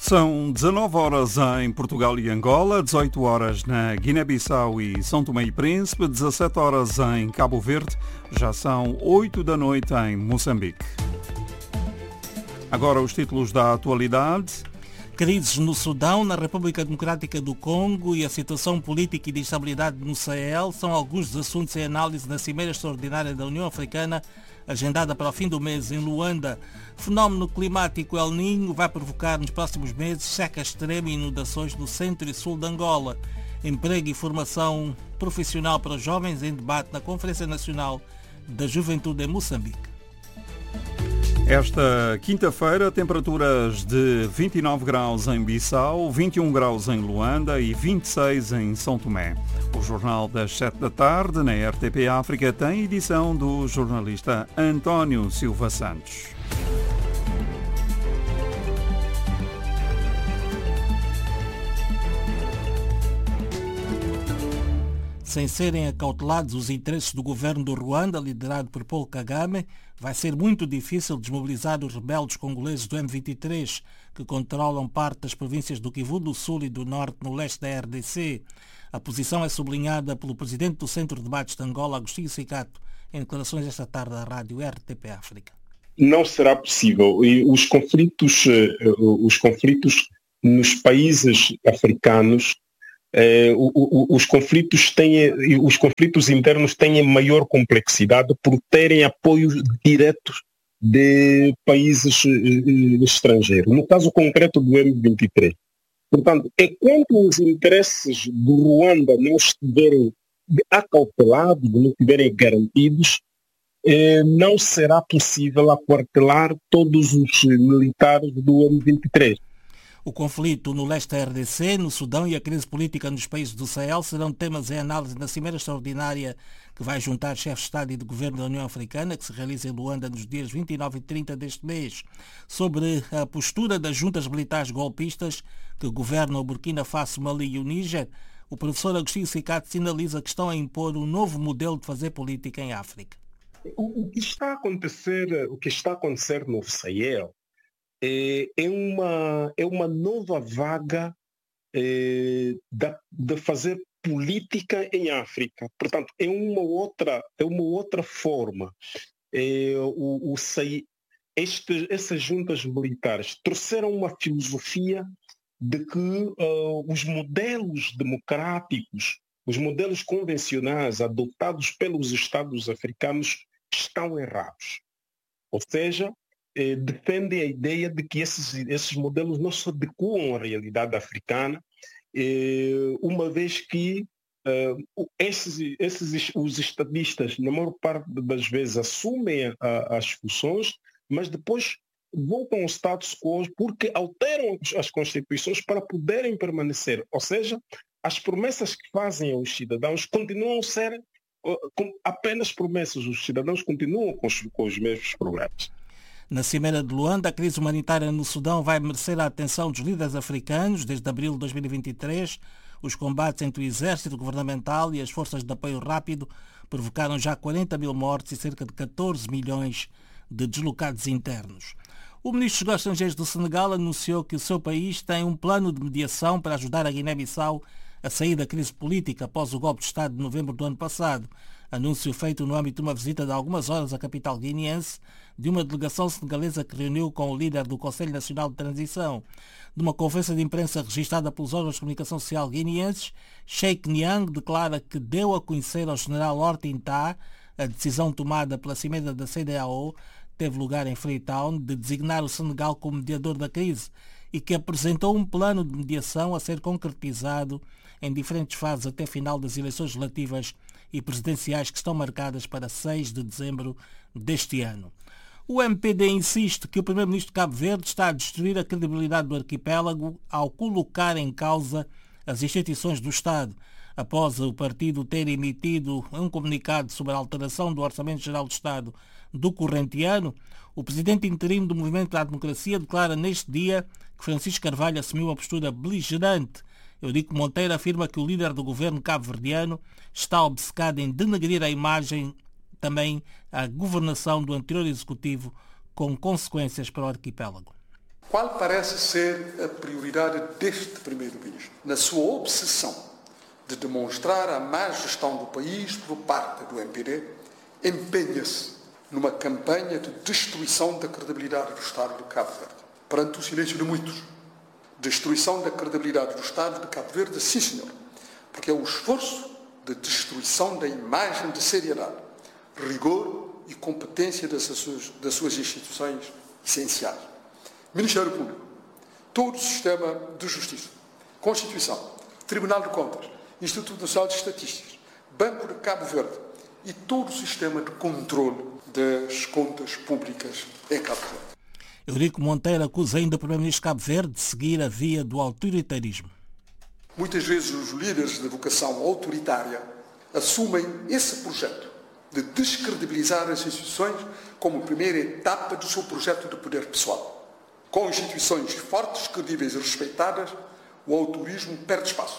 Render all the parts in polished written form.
São 19 horas em Portugal e Angola, 18 horas na Guiné-Bissau e São Tomé e Príncipe, 17 horas em Cabo Verde, já são 8 da noite em Moçambique. Agora os títulos da atualidade. Crises no Sudão, na República Democrática do Congo e a situação política e de instabilidade no Sahel são alguns dos assuntos em análise na Cimeira Extraordinária da União Africana, agendada para o fim do mês em Luanda. Fenómeno climático El Niño vai provocar nos próximos meses seca extrema e inundações no centro e sul de Angola. Emprego e formação profissional para os jovens em debate na Conferência Nacional da Juventude em Moçambique. Esta quinta-feira, temperaturas de 29 graus em Bissau, 21 graus em Luanda e 26 em São Tomé. O Jornal das 7 da tarde, na RTP África, tem edição do jornalista António Silva Santos. Sem serem acautelados os interesses do governo do Ruanda, liderado por Paul Kagame, vai ser muito difícil desmobilizar os rebeldes congoleses do M23, que controlam parte das províncias do Kivu do Sul e do Norte no leste da RDC. A posição é sublinhada pelo presidente do Centro de Debates de Angola, Agostinho Cicato, em declarações esta tarde à rádio RTP África. Não será possível. E os conflitos nos países africanos, os conflitos internos têm maior complexidade por terem apoio direto de países estrangeiros. No caso concreto do M23. Portanto, enquanto os interesses do Ruanda não estiverem acautelados, não estiverem garantidos, não será possível aquartelar todos os militares do M23. O conflito no leste da RDC, no Sudão e a crise política nos países do Sahel serão temas em análise na Cimeira Extraordinária que vai juntar chefes de Estado e de Governo da União Africana, que se realiza em Luanda nos dias 29 e 30 deste mês. Sobre a postura das juntas militares golpistas que governam o Burkina Faso, Mali e o Níger, o professor Agostinho Cicato sinaliza que estão a impor um novo modelo de fazer política em África. O que está a acontecer no Sahel é uma nova vaga de fazer política em África. Portanto, é uma outra forma. Essas juntas militares trouxeram uma filosofia de que os modelos democráticos, os modelos convencionais adotados pelos Estados africanos estão errados. Ou seja, defendem a ideia de que esses modelos não se adequam à realidade africana, uma vez que os estadistas, na maior parte das vezes, assumem as funções, mas depois voltam ao status quo porque alteram as constituições para poderem permanecer. Ou seja, as promessas que fazem aos cidadãos continuam a ser apenas promessas. Os cidadãos continuam com os mesmos problemas. Na Cimeira de Luanda, a crise humanitária no Sudão vai merecer a atenção dos líderes africanos. Desde abril de 2023, os combates entre o exército governamental e as forças de apoio rápido provocaram já 40 mil mortes e cerca de 14 milhões de deslocados internos. O ministro dos Estrangeiros do Senegal anunciou que o seu país tem um plano de mediação para ajudar a Guiné-Bissau a sair da crise política após o golpe de Estado de novembro do ano passado. Anúncio feito no âmbito de uma visita de algumas horas à capital guineense de uma delegação senegalesa que reuniu com o líder do Conselho Nacional de Transição. De uma conferência de imprensa registada pelos órgãos de comunicação social guineenses, Sheikh Niang declara que deu a conhecer ao general Hortin Tah a decisão tomada pela Cimeira da CEDEAO, teve lugar em Freetown, de designar o Senegal como mediador da crise e que apresentou um plano de mediação a ser concretizado em diferentes fases até final das eleições legislativas e presidenciais que estão marcadas para 6 de dezembro deste ano. O MPD insiste que o primeiro-ministro de Cabo Verde está a destruir a credibilidade do arquipélago ao colocar em causa as instituições do Estado. Após o partido ter emitido um comunicado sobre a alteração do Orçamento Geral do Estado do corrente ano, o presidente interino do Movimento da Democracia declara neste dia que Francisco Carvalho assumiu uma postura beligerante. Eurico Monteiro afirma que o líder do governo cabo-verdiano está obcecado em denegrir a imagem, também a governação do anterior executivo, com consequências para o arquipélago. Qual parece ser a prioridade deste primeiro-ministro? Na sua obsessão de demonstrar a má gestão do país por parte do MPD, empenha-se numa campanha de destruição da credibilidade do Estado de Cabo Verde. Perante o silêncio de muitos, destruição da credibilidade do Estado de Cabo Verde, sim senhor, porque é o esforço de destruição da imagem de seriedade, rigor e competência das suas instituições essenciais. Ministério Público, todo o sistema de justiça, Constituição, Tribunal de Contas, Instituto Nacional de Estatísticas, Banco de Cabo Verde e todo o sistema de controle das contas públicas em Cabo Verde. Eurico Monteiro acusa ainda o primeiro-ministro de Cabo Verde de seguir a via do autoritarismo. Muitas vezes os líderes de vocação autoritária assumem esse projeto de descredibilizar as instituições como primeira etapa do seu projeto de poder pessoal. Com instituições fortes, credíveis e respeitadas, o autoritarismo perde espaço.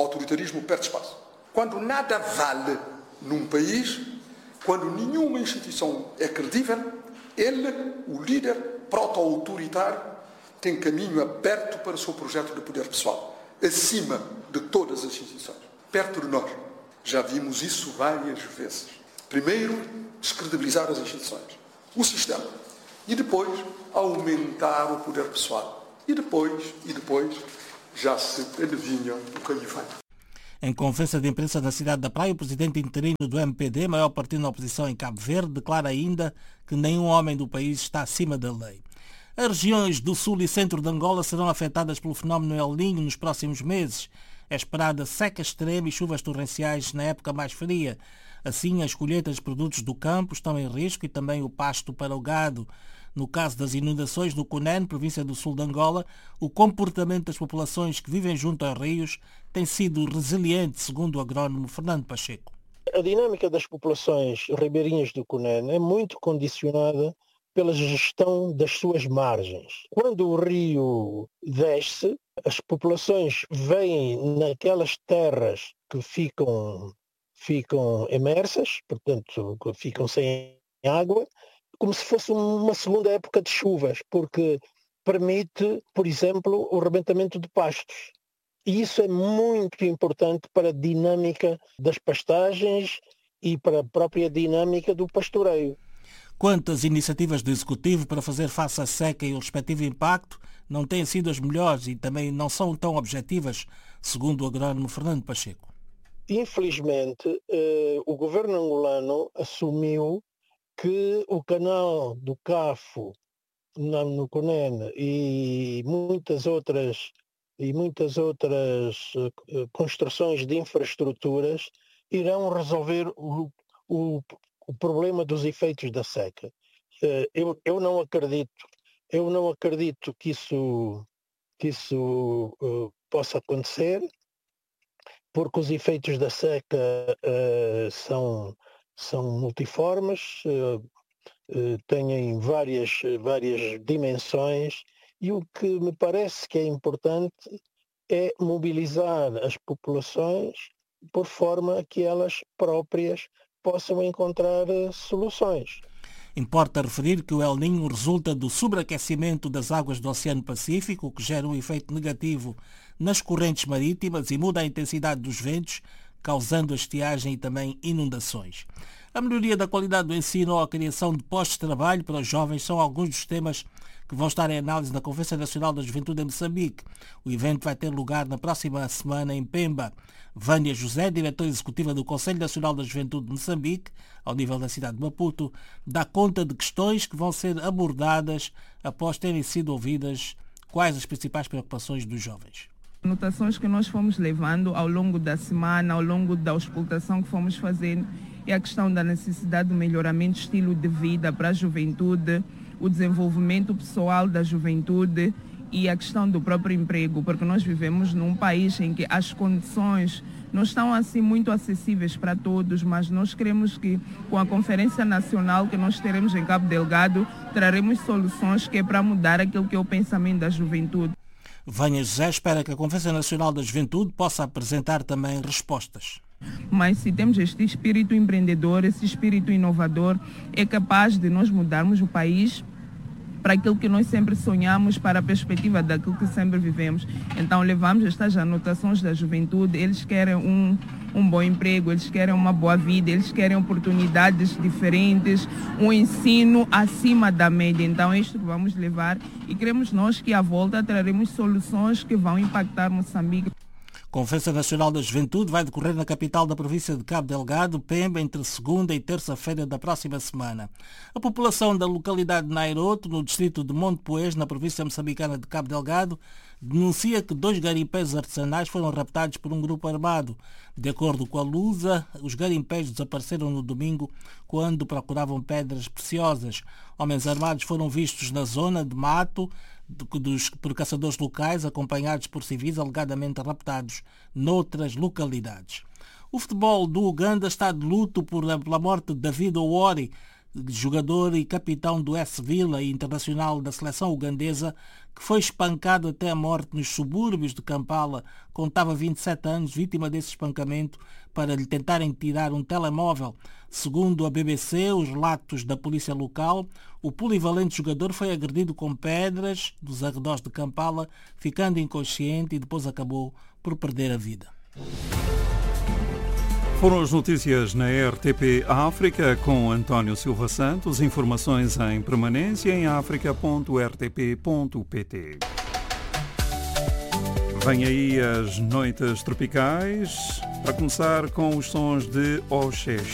Quando nada vale num país, quando nenhuma instituição é credível, ele, o líder proto-autoritário, tem caminho aberto para o seu projeto de poder pessoal, acima de todas as instituições, perto de nós. Já vimos isso várias vezes. Primeiro, descredibilizar as instituições, o sistema, e depois aumentar o poder pessoal. E depois, já se adivinha o que aí vem. Em conferência de imprensa na cidade da Praia, o presidente interino do MPD, maior partido na oposição em Cabo Verde, declara ainda que nenhum homem do país está acima da lei. As regiões do sul e centro de Angola serão afetadas pelo fenómeno El Niño nos próximos meses. É esperada seca extrema e chuvas torrenciais na época mais fria. Assim, as colheitas de produtos do campo estão em risco e também o pasto para o gado. No caso das inundações no Cunene, província do sul de Angola, o comportamento das populações que vivem junto aos rios tem sido resiliente, segundo o agrónomo Fernando Pacheco. A dinâmica das populações ribeirinhas do Cunene é muito condicionada pela gestão das suas margens. Quando o rio desce, as populações vêm naquelas terras que ficam imersas, portanto, que ficam sem água, como se fosse uma segunda época de chuvas, porque permite, por exemplo, o rebentamento de pastos. E isso é muito importante para a dinâmica das pastagens e para a própria dinâmica do pastoreio. Quanto às iniciativas do Executivo para fazer face à seca e o respectivo impacto, não têm sido as melhores e também não são tão objetivas, segundo o agrónomo Fernando Pacheco. Infelizmente, o governo angolano assumiu que o canal do Cafo no Cunene e muitas outras construções de infraestruturas irão resolver o problema dos efeitos da seca. Eu não acredito que isso possa acontecer, porque os efeitos da seca são multiformes, têm várias dimensões, e o que me parece que é importante é mobilizar as populações por forma que elas próprias possam encontrar soluções. Importa referir que o El Niño resulta do sobreaquecimento das águas do Oceano Pacífico, que gera um efeito negativo nas correntes marítimas e muda a intensidade dos ventos, causando estiagem e também inundações. A melhoria da qualidade do ensino ou a criação de postos de trabalho para os jovens são alguns dos temas que vão estar em análise na Conferência Nacional da Juventude em Moçambique. O evento vai ter lugar na próxima semana em Pemba. Vânia José, diretora executiva do Conselho Nacional da Juventude de Moçambique, ao nível da cidade de Maputo, dá conta de questões que vão ser abordadas após terem sido ouvidas quais as principais preocupações dos jovens. Anotações que nós fomos levando ao longo da semana, ao longo da auscultação que fomos fazendo, é a questão da necessidade do melhoramento do estilo de vida para a juventude, o desenvolvimento pessoal da juventude e a questão do próprio emprego, porque nós vivemos num país em que as condições não estão assim muito acessíveis para todos, mas nós queremos que com a Conferência Nacional que nós teremos em Cabo Delgado, traremos soluções que é para mudar aquilo que é o pensamento da juventude. Vânia José espera que a Conferência Nacional da Juventude possa apresentar também respostas. Mas se temos este espírito empreendedor, esse espírito inovador, é capaz de nós mudarmos o país para aquilo que nós sempre sonhamos, para a perspectiva daquilo que sempre vivemos. Então levamos estas anotações da juventude, eles querem um bom emprego, eles querem uma boa vida, eles querem oportunidades diferentes, um ensino acima da média. Então é isto que vamos levar e queremos nós que à volta traremos soluções que vão impactar Moçambique. A Conferência Nacional da Juventude vai decorrer na capital da província de Cabo Delgado, Pemba, entre segunda e terça-feira da próxima semana. A população da localidade de Nairoto, no distrito de Montepuez, na província moçambicana de Cabo Delgado, denuncia que 2 garimpeiros artesanais foram raptados por um grupo armado. De acordo com a Lusa, os garimpeiros desapareceram no domingo quando procuravam pedras preciosas. Homens armados foram vistos na zona de mato por caçadores locais, acompanhados por civis alegadamente raptados noutras localidades. O futebol do Uganda está de luto pela morte de David Owori, jogador e capitão do AS Villa e internacional da seleção ugandesa, que foi espancado até a morte nos subúrbios de Kampala. Contava 27 anos, vítima desse espancamento, para lhe tentarem tirar um telemóvel. Segundo a BBC, os relatos da polícia local, o polivalente jogador foi agredido com pedras dos arredores de Kampala, ficando inconsciente e depois acabou por perder a vida. Foram as notícias na RTP África com António Silva Santos. Informações em permanência em africa.rtp.pt. Vem aí as noites tropicais, para começar com os sons de Oxês.